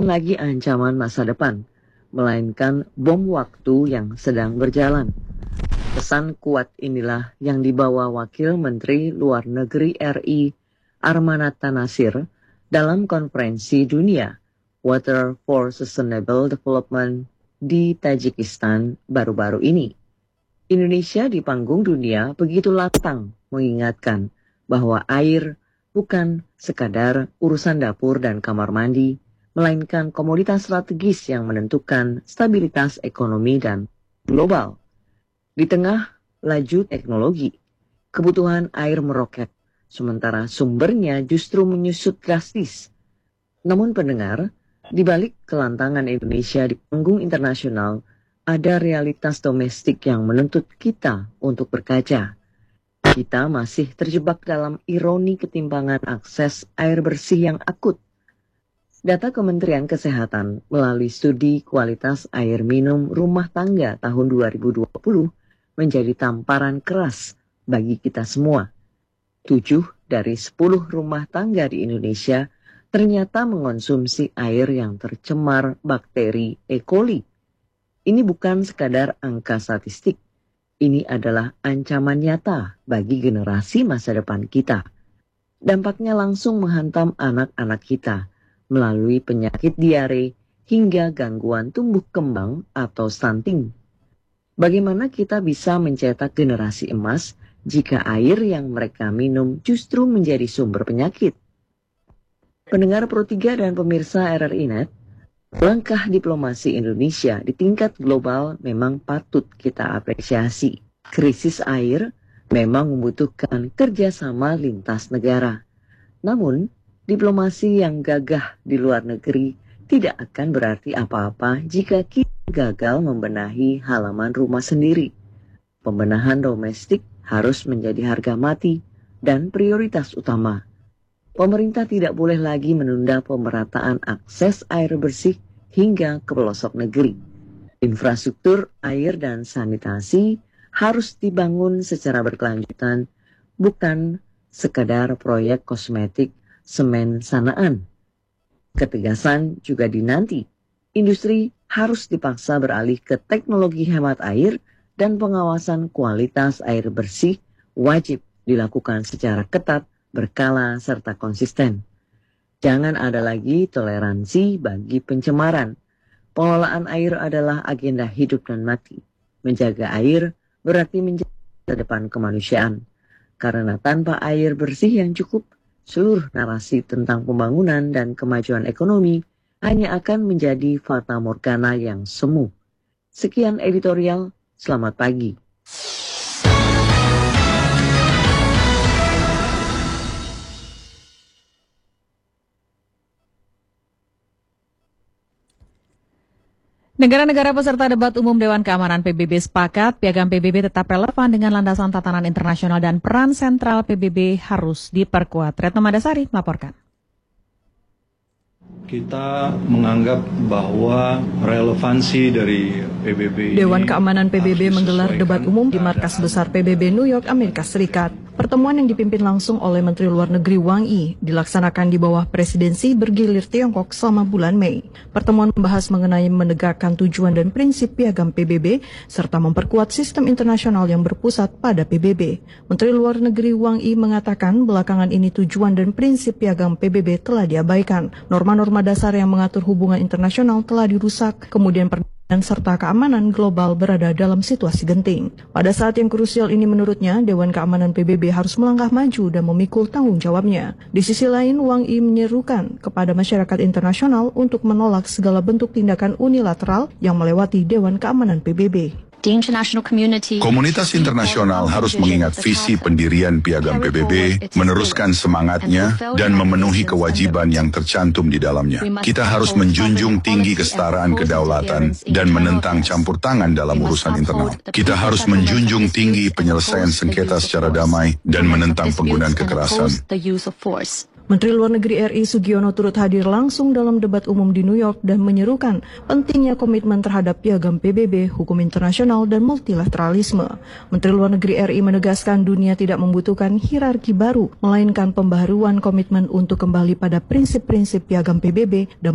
lagi ancaman masa depan, melainkan bom waktu yang sedang berjalan. Pesan kuat inilah yang dibawa Wakil Menteri Luar Negeri RI Armanata Nasir dalam konferensi dunia Water for Sustainable Development di Tajikistan baru-baru ini. Indonesia di panggung dunia begitu lantang mengingatkan bahwa air bukan sekadar urusan dapur dan kamar mandi, melainkan komoditas strategis yang menentukan stabilitas ekonomi dan global. Di tengah laju teknologi, kebutuhan air meroket, sementara sumbernya justru menyusut drastis. Namun pendengar, di balik kelantangan Indonesia di panggung internasional, ada realitas domestik yang menuntut kita untuk berkaca. Kita masih terjebak dalam ironi ketimpangan akses air bersih yang akut. Data Kementerian Kesehatan melalui studi kualitas air minum rumah tangga tahun 2020 menjadi tamparan keras bagi kita semua. 7 dari 10 rumah tangga di Indonesia ternyata mengonsumsi air yang tercemar bakteri E. coli. Ini bukan sekadar angka statistik. Ini adalah ancaman nyata bagi generasi masa depan kita. Dampaknya langsung menghantam anak-anak kita melalui penyakit diare hingga gangguan tumbuh kembang atau stunting. Bagaimana kita bisa mencetak generasi emas jika air yang mereka minum justru menjadi sumber penyakit? Pendengar Pro 3 dan pemirsa RRI Net, langkah diplomasi Indonesia di tingkat global memang patut kita apresiasi. Krisis air memang membutuhkan kerjasama lintas negara. Namun, diplomasi yang gagah di luar negeri tidak akan berarti apa-apa jika kita gagal membenahi halaman rumah sendiri. Pembenahan domestik harus menjadi harga mati dan prioritas utama. Pemerintah tidak boleh lagi menunda pemerataan akses air bersih hingga ke pelosok negeri. Infrastruktur air dan sanitasi harus dibangun secara berkelanjutan, bukan sekadar proyek kosmetik semen sanaan. Ketegasan juga dinanti. Industri harus dipaksa beralih ke teknologi hemat air dan pengawasan kualitas air bersih wajib dilakukan secara ketat, berkala, serta konsisten. Jangan ada lagi toleransi bagi pencemaran. Pengelolaan air adalah agenda hidup dan mati. Menjaga air berarti menjaga masa depan kemanusiaan. Karena tanpa air bersih yang cukup, seluruh narasi tentang pembangunan dan kemajuan ekonomi hanya akan menjadi fata morgana yang semu. Sekian editorial, selamat pagi. Negara-negara peserta debat umum Dewan Keamanan PBB sepakat piagam PBB tetap relevan dengan landasan tatanan internasional dan peran sentral PBB harus diperkuat. Retno Madasari melaporkan. Kita menganggap bahwa relevansi dari PBB Dewan Keamanan PBB menggelar debat umum di markas besar PBB New York, Amerika Serikat. Pertemuan yang dipimpin langsung oleh Menteri Luar Negeri Wang Yi dilaksanakan di bawah presidensi bergilir Tiongkok selama bulan Mei. Pertemuan membahas mengenai menegakkan tujuan dan prinsip piagam PBB serta memperkuat sistem internasional yang berpusat pada PBB. Menteri Luar Negeri Wang Yi mengatakan belakangan ini tujuan dan prinsip piagam PBB telah diabaikan. Norma-norma dasar yang mengatur hubungan internasional telah dirusak, kemudian perdamaian serta keamanan global berada dalam situasi genting. Pada saat yang krusial ini menurutnya, Dewan Keamanan PBB harus melangkah maju dan memikul tanggung jawabnya. Di sisi lain, Wang Yi menyerukan kepada masyarakat internasional untuk menolak segala bentuk tindakan unilateral yang melewati Dewan Keamanan PBB. Komunitas internasional harus mengingat visi pendirian piagam PBB, meneruskan semangatnya, dan memenuhi kewajiban yang tercantum di dalamnya. Kita harus menjunjung tinggi kesetaraan kedaulatan dan menentang campur tangan dalam urusan internal. Kita harus menjunjung tinggi penyelesaian sengketa secara damai dan menentang penggunaan kekerasan. Menteri Luar Negeri RI Sugiono turut hadir langsung dalam debat umum di New York dan menyerukan pentingnya komitmen terhadap piagam PBB, hukum internasional, dan multilateralisme. Menteri Luar Negeri RI menegaskan dunia tidak membutuhkan hierarki baru, melainkan pembaharuan komitmen untuk kembali pada prinsip-prinsip piagam PBB dan